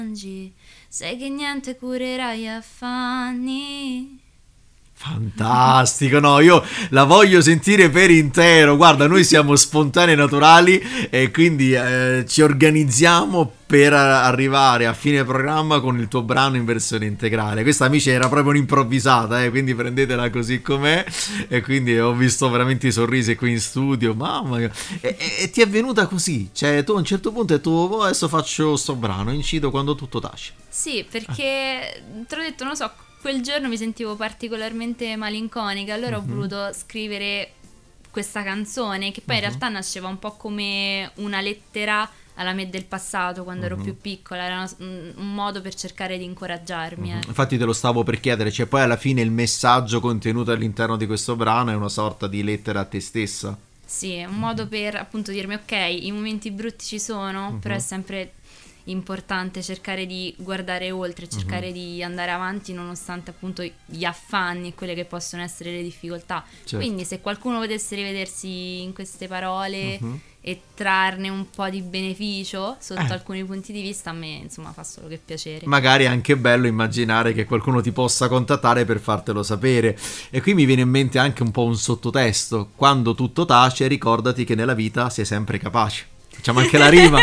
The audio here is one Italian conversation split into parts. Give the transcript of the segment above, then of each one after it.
sai che niente curerà gli affanni. Fantastico, no, io la voglio sentire per intero. Guarda, noi siamo spontanei naturali e quindi ci organizziamo per arrivare a fine programma con il tuo brano in versione integrale. Questa, amici, era proprio un'improvvisata, quindi prendetela così com'è. E quindi ho visto veramente i sorrisi qui in studio, mamma mia. E ti è venuta così? Cioè, tu a un certo punto hai detto, oh, adesso faccio sto brano, incido quando tutto tace. Sì, perché te l'ho detto, non lo so, quel giorno mi sentivo particolarmente malinconica, allora ho voluto scrivere questa canzone, che poi in realtà nasceva un po' come una lettera alla me del passato, quando ero più piccola, era un modo per cercare di incoraggiarmi. Infatti te lo stavo per chiedere, cioè poi alla fine il messaggio contenuto all'interno di questo brano è una sorta di lettera a te stessa. Sì, è un modo per appunto dirmi, ok, i momenti brutti ci sono, però è sempre importante cercare di guardare oltre, cercare di andare avanti nonostante appunto gli affanni e quelle che possono essere le difficoltà. Certo. Quindi se qualcuno potesse rivedersi in queste parole e trarne un po' di beneficio sotto alcuni punti di vista, a me insomma fa solo che piacere. Magari è anche bello immaginare che qualcuno ti possa contattare per fartelo sapere. E qui mi viene in mente anche un po' un sottotesto: quando tutto tace, ricordati che nella vita sei sempre capace. Facciamo anche la rima.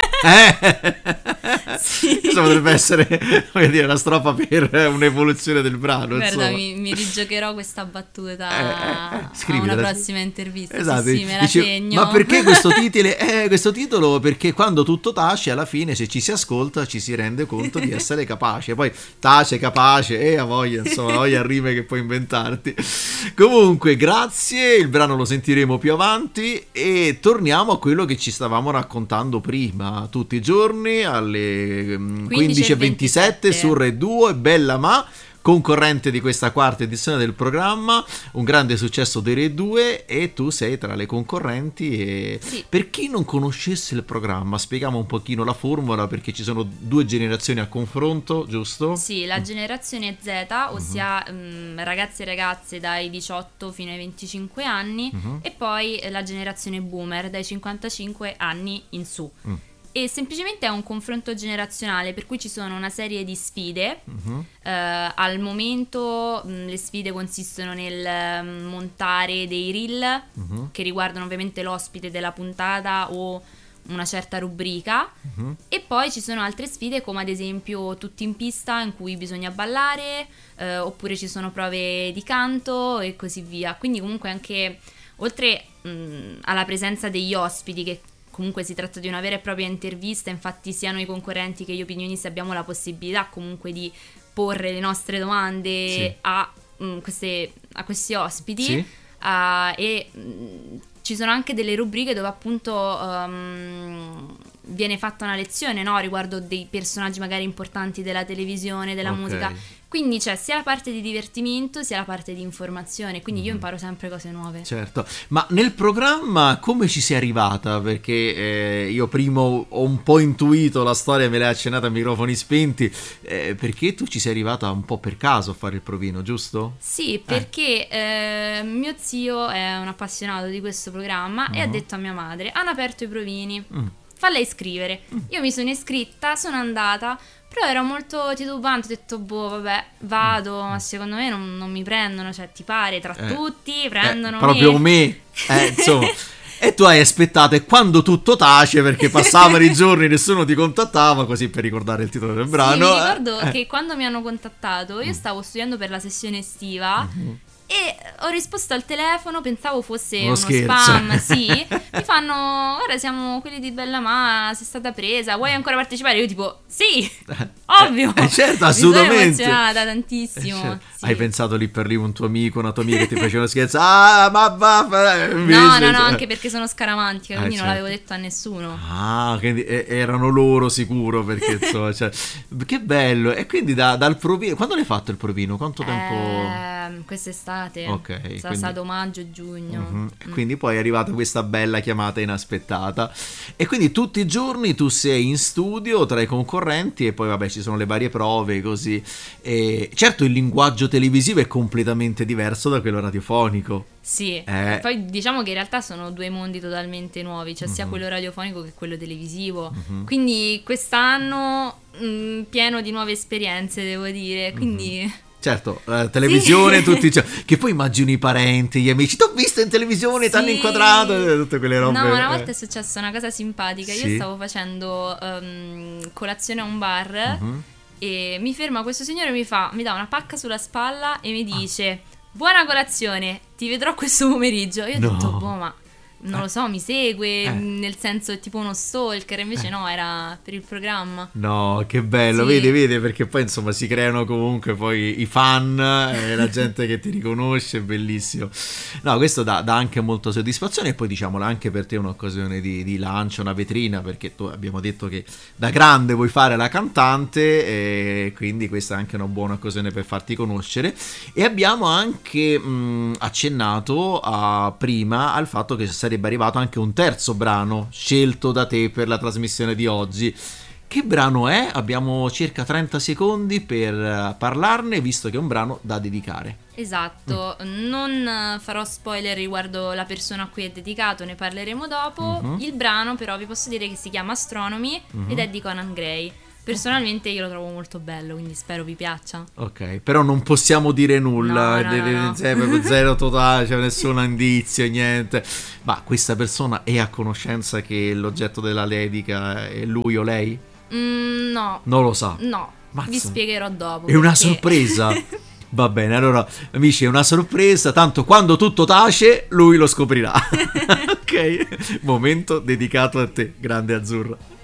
Sì. Questa potrebbe essere, voglio dire, la strofa per un'evoluzione del brano. Guarda, mi rigiocherò questa battuta a una prossima intervista. Esatto. Sì, me la segno. Ma perché questo titolo? Questo titolo perché quando tutto tace, alla fine, se ci si ascolta, ci si rende conto di essere capace. Poi tace, capace, e a voglia, insomma, voglia rime che puoi inventarti. Comunque, grazie, il brano lo sentiremo più avanti e torniamo a quello che ci stavamo raccontando prima, tutti i giorni alle 15:27 su Rai 2, Bella Ma, concorrente di questa quarta edizione del programma, un grande successo dei Rai 2 e tu sei tra le concorrenti. E sì. Per chi non conoscesse il programma, spieghiamo un pochino la formula, perché ci sono due generazioni a confronto, giusto? Sì, la generazione Z, ossia ragazzi e ragazze dai 18 fino ai 25 anni e poi la generazione boomer dai 55 anni in su. E semplicemente è un confronto generazionale, per cui ci sono una serie di sfide. Al momento le sfide consistono nel montare dei reel che riguardano ovviamente l'ospite della puntata o una certa rubrica, e poi ci sono altre sfide come ad esempio tutti in pista, in cui bisogna ballare, oppure ci sono prove di canto e così via. Quindi comunque anche oltre alla presenza degli ospiti, che comunque si tratta di una vera e propria intervista, infatti sia noi concorrenti che gli opinionisti abbiamo la possibilità comunque di porre le nostre domande a questi ospiti, e ci sono anche delle rubriche dove appunto viene fatta una lezione, no, riguardo dei personaggi magari importanti della televisione, della musica. Quindi c'è sia la parte di divertimento sia la parte di informazione, quindi io imparo sempre cose nuove. Certo, ma nel programma come ci sei arrivata? Perché io prima ho un po' intuito la storia, me l'hai accennata a microfoni spenti, perché tu ci sei arrivata un po' per caso a fare il provino, giusto? Sì, perché mio zio è un appassionato di questo programma e ha detto a mia madre: hanno aperto i provini, falla iscrivere. Io mi sono iscritta, sono andata, però ero molto titubante, ho detto boh vabbè vado, ma secondo me non mi prendono, cioè ti pare tra tutti prendono proprio me. Insomma. E tu hai aspettato, e quando tutto tace, perché passavano i giorni nessuno ti contattava, così per ricordare il titolo del brano. Sì, mi ricordo che quando mi hanno contattato io stavo studiando per la sessione estiva e ho risposto al telefono, pensavo fosse uno spam, sì. Mi fanno: guarda, siamo quelli di Bella Ma, sei stata presa, vuoi ancora partecipare? Io tipo sì, ovvio. Certo, assolutamente. Mi sono emozionata tantissimo. Certo. Sì. Hai pensato lì per lì una tua amica che ti faceva scherzo? Ah, ma va. No, anche perché sono scaramantica, quindi non l'avevo detto a nessuno. Ah, quindi erano loro sicuro, perché insomma, cioè, che bello. E quindi dal provino, quando l'hai fatto il provino? Quanto tempo? Quest'estate. Ok, Sarà quindi... stato maggio, giugno. Quindi poi è arrivata questa bella chiamata inaspettata. E quindi tutti i giorni tu sei in studio tra i concorrenti e poi vabbè ci sono le varie prove così. E certo il linguaggio televisivo è completamente diverso da quello radiofonico. Sì, poi diciamo che in realtà sono due mondi totalmente nuovi, cioè sia quello radiofonico che quello televisivo. Quindi quest'anno pieno di nuove esperienze, devo dire, quindi... Certo, televisione, tutti, cioè, che poi immagini i parenti, gli amici, t'ho visto in televisione, t'hanno inquadrato, tutte quelle robe. No, una volta è successa una cosa simpatica, Sì. io stavo facendo colazione a un bar e mi ferma questo signore e mi dà una pacca sulla spalla e mi dice: buona colazione, ti vedrò questo pomeriggio. Io ho detto, boh, ma non lo so, mi segue, nel senso è tipo uno stalker, invece no, era per il programma. No, che bello, Sì. vedi, perché poi insomma si creano comunque poi i fan, la gente che ti riconosce, bellissimo. No, questo dà anche molta soddisfazione e poi diciamola anche per te è un'occasione di lancio, una vetrina, perché tu abbiamo detto che da grande vuoi fare la cantante e quindi questa è anche una buona occasione per farti conoscere. E abbiamo anche accennato prima al fatto che sarebbe arrivato anche un terzo brano scelto da te per la trasmissione di oggi. Che brano è? Abbiamo circa 30 secondi per parlarne, visto che è un brano da dedicare. Esatto, non farò spoiler riguardo la persona a cui è dedicato, ne parleremo dopo. Il brano però vi posso dire che si chiama Astronomy ed è di Conan Gray. Personalmente io lo trovo molto bello, quindi spero vi piaccia. Ok, però non possiamo dire nulla, No. proprio zero totale, cioè nessun indizio, niente. Ma questa persona è a conoscenza che l'oggetto della dedica è lui o lei? No. Non lo sa. No, Mazza. vi spiegherò dopo. È una perché- sorpresa. Va bene, allora amici è una sorpresa, tanto quando tutto tace lui lo scoprirà. Ok, momento dedicato a te, grande Azzurra.